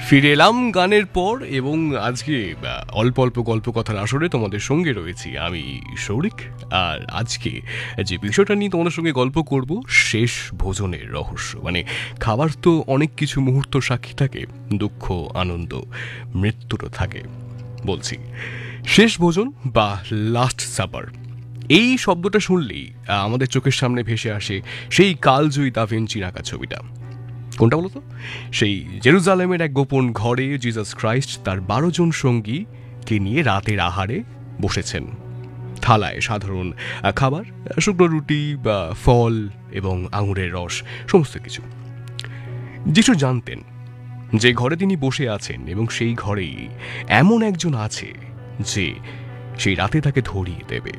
ফিরে এলাম গানের পর এবং আজকে অল্প অল্প গল্প কথার আসরে তোমাদের সঙ্গে রয়েছি আমি সৌরিক। আর আজকে যে বিষয়টা নিয়ে তোমাদের সঙ্গে গল্প করব, শেষ ভোজনের রহস্য। মানে খাবার তো অনেক কিছু মুহূর্ত সাক্ষী থাকে, দুঃখ, আনন্দ, মৃত্যুরও থাকে। বলছি শেষ ভোজন বা লাস্ট সাপার, এই শব্দটা শুনলেই আমাদের চোখের সামনে ভেসে আসে সেই কালজয়ী দা ভিঞ্চির আঁকা ছবিটা। কোনটা বলতো? সেই জেরুজালেমের এক গোপন ঘরে জিসাস ক্রাইস্ট তার 12 জন সঙ্গীকে নিয়ে রাতের আহারে বসেছেন। থালায় সাধারণ খাবার, শুকনো রুটি বা ফল এবং আঙুরের রস, সমস্ত কিছু। যিশু জানতেন যে ঘরে তিনি বসে আছেন এবং সেই ঘরেই এমন একজন আছে যে সেই রাতে তাকে ধরিয়ে দেবে।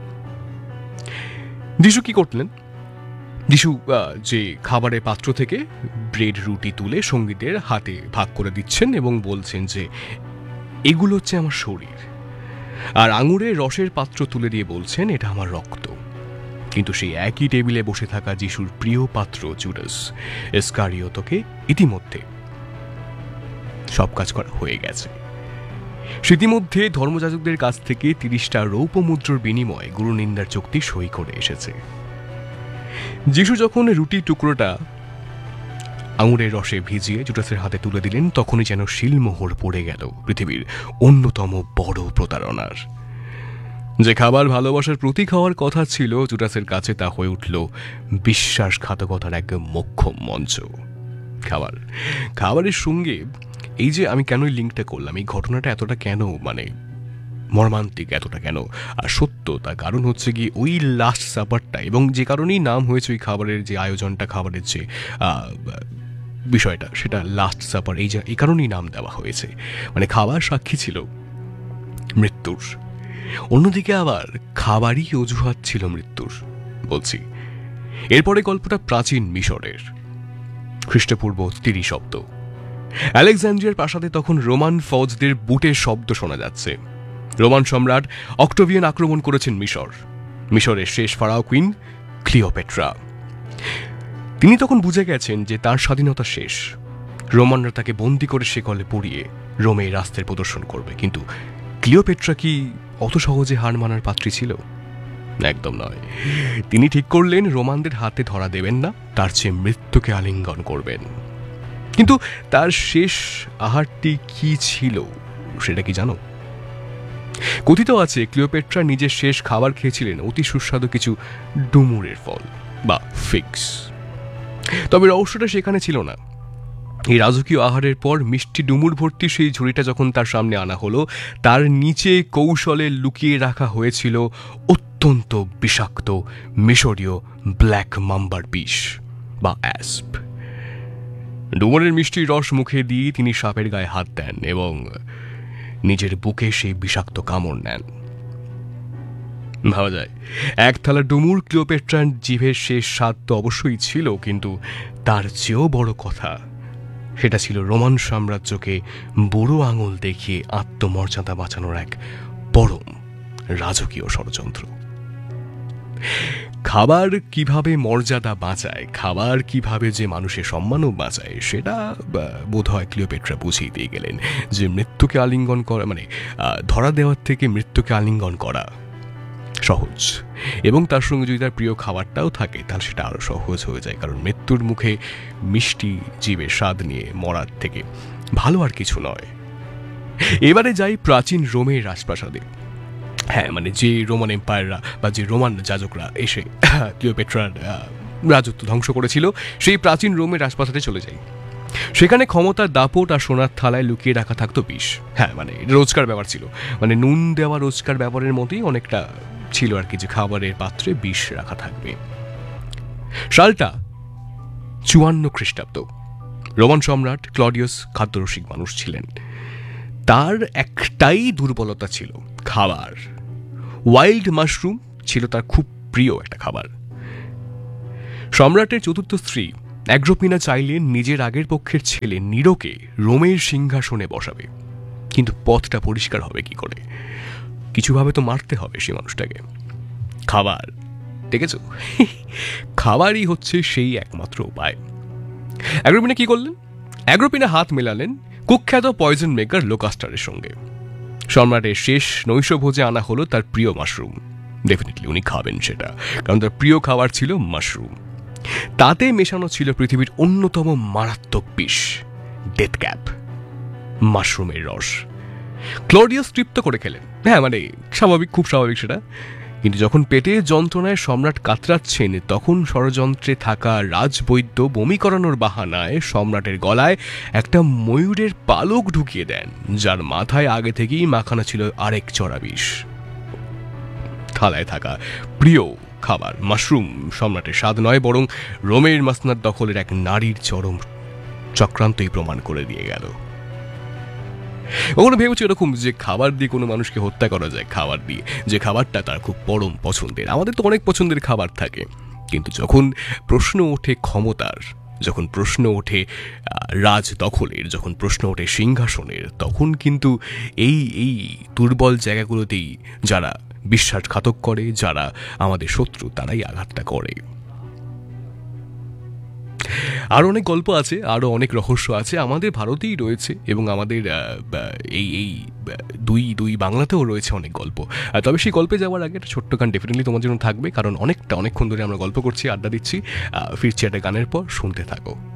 যিশু কি করলেন? যিশু যে খাবারের পাত্র থেকে ব্রেড রুটি তুলে সঙ্গীদের হাতে ভাগ করে দিচ্ছেন এবং বলছেন যে এগুলো হচ্ছে আমার শরীর, আর আঙুরের রসের পাত্র তুলে দিয়ে বলছেন এটা আমার রক্ত। কিন্তু সেই একই টেবিলে বসে থাকা যিশুর প্রিয় পাত্র জুডাস ইসকারিওতকে ইতিমধ্যে সব কাজ করা হয়ে গেছে। ইতিমধ্যে ধর্মযাজকদের কাছ থেকে 30টা রৌপ্য মুদ্রার বিনিময়ে গুরুনিন্দার চুক্তি সই করে এসেছে। যিশু যখন রুটি টুকরোটা আঙুরের রসে ভিজিয়ে জুডাসের হাতে তুলে দিলেন, তখনই যেন শিলমোহর পড়ে গেল পৃথিবীর অন্যতম বড় প্রতারণার। যে খাবার ভালোবাসার প্রতীক হওয়ার কথা ছিল জুডাসের কাছে, তা হয়ে উঠল বিশ্বাসঘাতকতার এক মোক্ষম মঞ্চ। খাবারের সঙ্গে এই যে আমি কেন লিঙ্কটা করলাম, এই ঘটনাটা এতটা কেন মর্মান্তিক, এতটা কেন আর সত্য, তার কারণ হচ্ছে কি ওই লাস্ট সাপারটা, এবং যে কারণেই নাম হয়েছে ওই খাবারের যে আয়োজনটা, খাবারের যে বিষয়টা, সেটা লাস্ট সাপার। এই কারণেই নাম দেওয়া হয়েছে। মানে খাবার সাক্ষী ছিল মৃত্যুর, অন্যদিকে আবার খাবারই অজুহাত ছিল মৃত্যুর। বলছি এরপরে গল্পটা প্রাচীন মিশরের, খ্রিস্টপূর্ব 30 শব্দ। আলেকজান্দ্রিয়ার প্রাসাদে তখন রোমান ফৌজদের বুটের শব্দ শোনা যাচ্ছে। রোমান সম্রাট অক্টোভিয়ান আক্রমণ করেছেন মিশরের শেষ ফারাও কুইন ক্লিওপেট্রা। তিনি তখন বুঝে গেছেন যে তার স্বাধীনতা শেষ। রোমানরা তাকে বন্দি করে শেকলে পরিয়ে রোমে রাস্তার প্রদর্শন করবে। কিন্তু ক্লিওপেট্রা কি অত সহজে হার মানার পাত্রী ছিল? একদম নয়। তিনি ঠিক করলেন রোমানদের হাতে ধরা দেবেন না, তার চেয়ে মৃত্যুকে আলিঙ্গন করবেন। কিন্তু তার শেষ আহারটি কি ছিল সেটা কি জানো? কথিত আছে ক্লিওপেট্রা নিজের শেষ খাবার খেয়েছিলেন অতি সুস্বাদু কিছু ডুমুরের ফল বা ফিগস। তবে রহস্যটা সেখানে ছিল না। এই রাজকীয় আহারের পর মিষ্টি ডুমুর ভর্তি সেই ঝুড়িটা যখন তার সামনে আনা হলো, তার নিচে কৌশলে লুকিয়ে রাখা হয়েছিল অত্যন্ত বিষাক্ত মিশরীয় ব্ল্যাক মাম্বার বিষ বা অ্যাসপ। ডুমুরের মিষ্টি রস মুখে দিয়ে তিনি সাপের গায়ে হাত দেন এবং নিজের বুকে সেই বিষাক্ত কামড় নেন। ভাবা যায়, এক থালা ডুমুর ক্লিওপেট্রার জিভের শেষ স্বাদ তো অবশ্যই ছিল, কিন্তু তার চেয়েও বড় কথা, সেটা ছিল রোমান সাম্রাজ্যকে বুড়ো আঙুল দেখিয়ে আত্মমর্যাদা বাঁচানোর এক পরম রাজকীয় ষড়যন্ত্র। খাবার কিভাবে মর্যাদা বাঁচায়, খাবার কিভাবে যে মানুষের সম্মানও বাঁচায়, সেটা বোধ হয় ক্লিওপেট্রা বুঝিয়ে দিয়ে গেলেন যে মৃত্যুকে আলিঙ্গন করা মানে ধরা দেওয়ার থেকে মৃত্যুকে আলিঙ্গন করা সহজ, এবং তার সঙ্গে যদি তার প্রিয় খাবারটাও থাকে তাহলে সেটা আরো সহজ হয়ে যায়। কারণ মৃত্যুর মুখে মিষ্টি জীবের স্বাদ নিয়ে মরার থেকে ভালো আর কিছু নয়। এবারে যাই প্রাচীন রোমের রাজপ্রাসাদে। হ্যাঁ, মানে যে রোমান এম্পায়াররা বা যে রোমান যাজকরা এসে ক্লিওপেট্রার রাজত্ব ধ্বংস করেছিল, সেই প্রাচীন রোমের রাজপ্রাসাদে চলে যাই। সেখানে ক্ষমতার দাপট আর সোনার থালায় লুকিয়ে রাখা থাকতো বিষ। হ্যাঁ, মানে রোজকার ব্যাপার ছিল, মানে নুন দেওয়া রোজকার ব্যাপারের মতোই অনেকটা ছিল আর কি, যে খাবারের পাত্রে বিষ রাখা থাকবে। সালটা 54 খ্রিস্টাব্দ। রোমান সম্রাট ক্লডিয়াস খাদ্যরসিক মানুষ ছিলেন। তার একটাই দুর্বলতা ছিল খাবার। ওয়াইল্ড মাশরুম ছিল তার খুব প্রিয় একটা খাবার। সম্রাটের চতুর্থ স্ত্রী অ্যাগ্রিপ্পিনা চাইলেন নিজের আগের পক্ষের ছেলে নিরোকে রোমের সিংহাসনে বসাবে, কিন্তু পথটা পরিষ্কার হবে কি করে? কিছুভাবে তো মারতে হবে সেই মানুষটাকে। খাবার, দেখেছো? খাবারই হচ্ছে সেই একমাত্র উপায়। অ্যাগ্রিপ্পিনা কি করলেন? অ্যাগ্রিপ্পিনা হাত মেলালেন কুখ্যাত পয়জন মেকার লোকাস্টারের সঙ্গে সম্রাটের শেষ নৈশভোজে আনা হলো তার প্রিয় মাশরুম। ডেফিনেটলি উনি খাবেন সেটা, কারণ তার প্রিয় খাবার ছিল মাশরুম। তাতে মেশানো ছিল পৃথিবীর অন্যতম মারাত্মক বিষ, ডেথ ক্যাপ, মাশরুমের রস। ক্লডিয়াস তৃপ্ত করে খেলেন, হ্যাঁ মানে স্বাভাবিক, খুব স্বাভাবিক সেটা। কিন্তু যখন পেটে যন্ত্রণায় সম্রাট কাতরাচ্ছেন, তখন ষড়যন্ত্রে থাকা রাজবৈদ্য বমি করানোর বাহানায় সম্রাটের গলায় একটা ময়ূরের পালক ঢুকিয়ে দেন, যার মাথায় আগে থেকেই মাখানো ছিল আরেক চড়া বিষ। থালায় থাকা প্রিয় খাবার মাশরুম সম্রাটের স্বাদ নয়, বরং রোমের মাসনাদ দখলের এক নারীর চরম চক্রান্তই প্রমাণ করে দিয়ে গেল। ওখানে ভেবেছি এরকম যে খাবার দিয়ে কোনো মানুষকে হত্যা করা যায়, খাবার দিয়ে, যে খাবারটা তার খুব পরম পছন্দের। আমাদের তো অনেক পছন্দের খাবার থাকে, কিন্তু যখন প্রশ্ন ওঠে ক্ষমতার, যখন প্রশ্ন ওঠে রাজ দখলের, যখন প্রশ্ন ওঠে সিংহাসনের, তখন কিন্তু এই এই দুর্বল জায়গাগুলোতেই যারা বিশ্বাসঘাতক করে, যারা আমাদের শত্রু, তারাই আঘাতটা করে। আরও অনেক গল্প আছে, আরও অনেক রহস্য আছে, আমাদের ভারতেই রয়েছে, এবং আমাদের এই এই দুই বাংলাতেও রয়েছে অনেক গল্প। তবে সেই গল্পে যাওয়ার আগে একটা ছোট্ট গান ডেফিনেটলি তোমার জন্য থাকবে, কারণ অনেকক্ষণ ধরে আমরা গল্প করছি, আড্ডা দিচ্ছি। ফিরছি একটা গানের পর, শুনতে থাকো।